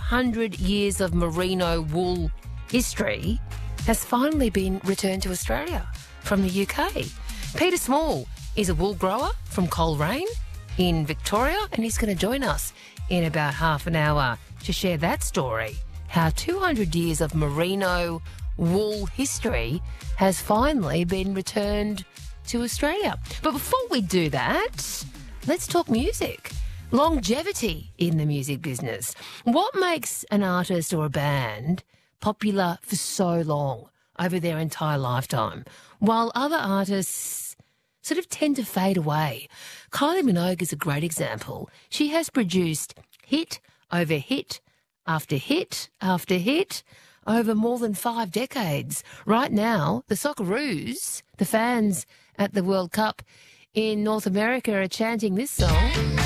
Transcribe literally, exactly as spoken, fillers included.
hundred years of merino wool history has finally been returned to Australia from the U K. Peter Small is a wool grower from Coleraine in Victoria, and he's going to join us in about half an hour to share that story, how two hundred years of merino wool history has finally been returned to Australia. But before we do that, let's talk music. Longevity in the music business. What makes an artist or a band popular for so long, over their entire lifetime, while other artists sort of tend to fade away? Kylie Minogue is a great example. She has produced hit over hit after hit after hit over more than five decades. Right now, the Socceroos, the fans at the World Cup in North America, are chanting this song.